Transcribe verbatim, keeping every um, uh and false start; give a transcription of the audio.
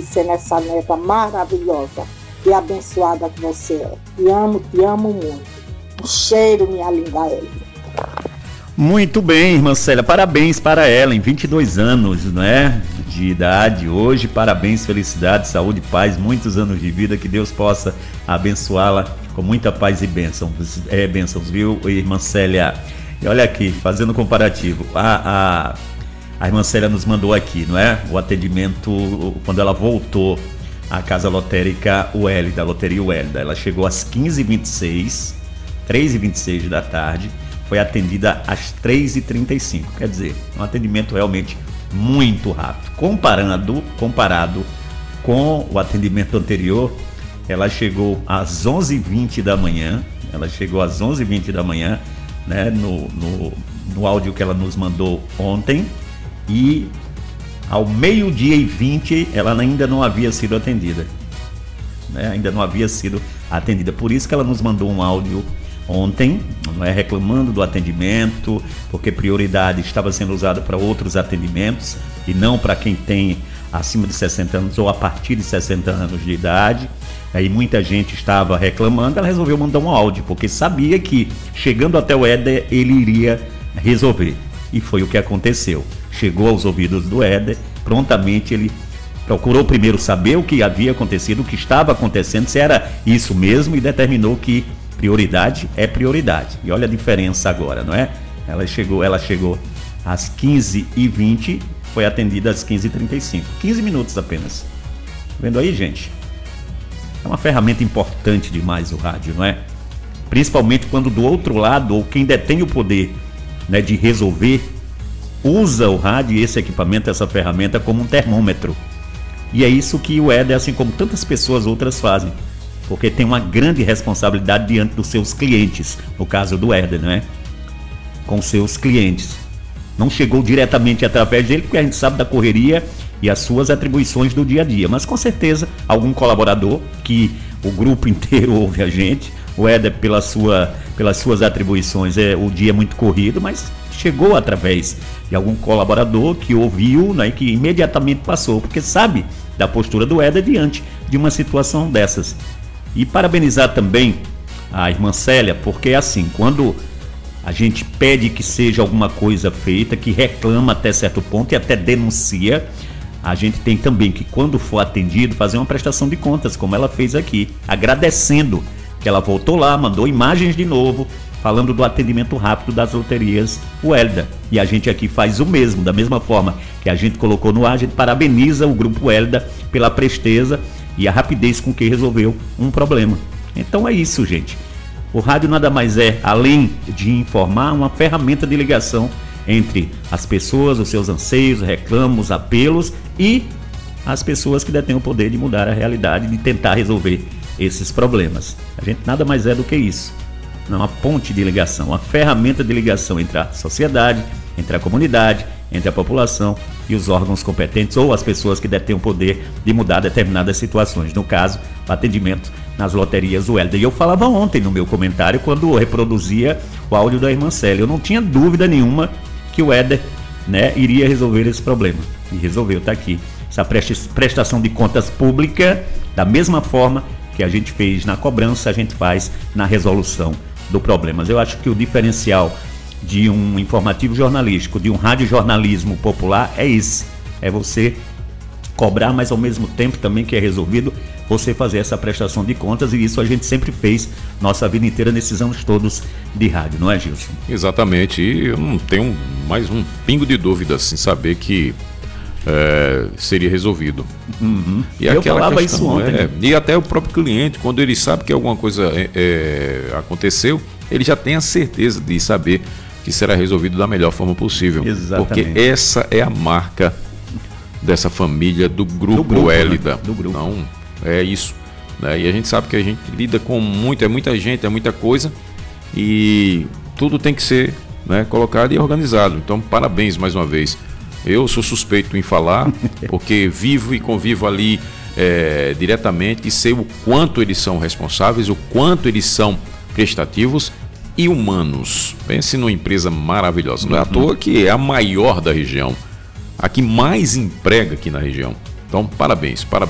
conhecer essa neta maravilhosa e abençoada que você é. Te amo, te amo muito. Um cheiro, minha linda Ellen. Muito bem, irmã Célia, parabéns para ela, em vinte e dois anos, né, de idade hoje, parabéns, felicidade, saúde, paz, muitos anos de vida, que Deus possa abençoá-la com muita paz e bênçãos, é, bênçãos, viu, irmã Célia? E olha aqui, fazendo um comparativo, a, a, a irmã Célia nos mandou aqui, não é, o atendimento, quando ela voltou à Casa Lotérica Uélida, Loteria Uélida, ela chegou às quinze e vinte e seis, três e vinte e seis da tarde, foi atendida às três e trinta e cinco, quer dizer, um atendimento realmente muito rápido. Comparando, comparado com o atendimento anterior, ela chegou às onze e vinte da manhã, ela chegou às onze e vinte da manhã, né, no, no, no áudio que ela nos mandou ontem, e ao meio-dia e vinte ela ainda não havia sido atendida, né, ainda não havia sido atendida, por isso que ela nos mandou um áudio ontem, não é, reclamando do atendimento, porque prioridade estava sendo usada para outros atendimentos e não para quem tem acima de sessenta anos ou a partir de sessenta anos de idade. Aí muita gente estava reclamando, ela resolveu mandar um áudio, porque sabia que chegando até o Éder ele iria resolver. E foi o que aconteceu. Chegou aos ouvidos do Éder, prontamente ele procurou primeiro saber o que havia acontecido, o que estava acontecendo, se era isso mesmo, e determinou que prioridade é prioridade. E olha a diferença agora, não é? Ela chegou, ela chegou às quinze e vinte, foi atendida às quinze e trinta e cinco. quinze minutos apenas. Tá vendo aí, gente? É uma ferramenta importante demais o rádio, não é? Principalmente quando do outro lado, ou quem detém o poder, né, de resolver, usa o rádio e esse equipamento, essa ferramenta, como um termômetro. E é isso que o Éder, assim como tantas pessoas outras, fazem. Porque tem uma grande responsabilidade diante dos seus clientes, no caso do Éder, não é? Com seus clientes. Não chegou diretamente através dele, porque a gente sabe da correria e as suas atribuições do dia a dia, mas com certeza algum colaborador, que o grupo inteiro ouve a gente, o Éder pela sua, pelas suas atribuições, é, o dia é muito corrido, mas chegou através de algum colaborador que ouviu, né, e que imediatamente passou, porque sabe da postura do Éder diante de uma situação dessas. E parabenizar também a irmã Célia, porque é assim, quando a gente pede que seja alguma coisa feita, que reclama até certo ponto e até denuncia, a gente tem também que, quando for atendido, fazer uma prestação de contas, como ela fez aqui, agradecendo que ela voltou lá, mandou imagens de novo, falando do atendimento rápido das loterias Uélida. E a gente aqui faz o mesmo, da mesma forma que a gente colocou no ar, a gente parabeniza o Grupo Uélida pela presteza e a rapidez com que resolveu um problema. Então é isso, gente. O rádio nada mais é, além de informar, uma ferramenta de ligação entre as pessoas, os seus anseios, reclamos, apelos e as pessoas que detêm o poder de mudar a realidade, de tentar resolver esses problemas. A gente nada mais é do que isso. Não, uma ponte de ligação, uma ferramenta de ligação entre a sociedade, entre a comunidade, entre a população e os órgãos competentes ou as pessoas que detêm o poder de mudar determinadas situações. No caso, o atendimento nas loterias Uélida. E eu falava ontem no meu comentário, quando eu reproduzia o áudio da irmã Célia, eu não tinha dúvida nenhuma que o Éder, né, iria resolver esse problema. E resolveu, está aqui. Essa prestação de contas pública, da mesma forma que a gente fez na cobrança, a gente faz na resolução do problema. Eu acho que o diferencial de um informativo jornalístico, de um radiojornalismo popular é esse, é você cobrar, mas ao mesmo tempo também que é resolvido, você fazer essa prestação de contas, e isso a gente sempre fez nossa vida inteira nesses anos todos de rádio, não é, Gilson? Exatamente, e eu não tenho mais um pingo de dúvida em saber que é, seria resolvido. Uhum. E eu aquela falava questão, isso ontem. É, e até o próprio cliente, quando ele sabe que alguma coisa é, é, aconteceu, ele já tem a certeza de saber que será resolvido da melhor forma possível. Exatamente. Porque essa é a marca dessa família do Grupo, do grupo Uélida. Né? Do grupo. Então, é isso. Né? E a gente sabe que a gente lida com muito, é muita gente, é muita coisa, e tudo tem que ser, né, colocado e organizado. Então, parabéns mais uma vez. Eu sou suspeito em falar, porque vivo e convivo ali é, diretamente, e sei o quanto eles são responsáveis, o quanto eles são prestativos e humanos. Pense numa empresa maravilhosa. Não é à toa que é a maior da região, a que mais emprega aqui na região. Então, parabéns, parabéns.